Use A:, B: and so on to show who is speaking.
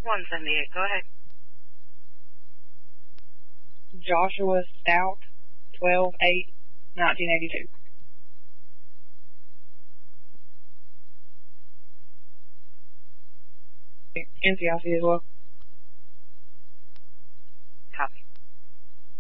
A: 178, go ahead.
B: Joshua Stout, 12/8/1982. NCIC as well.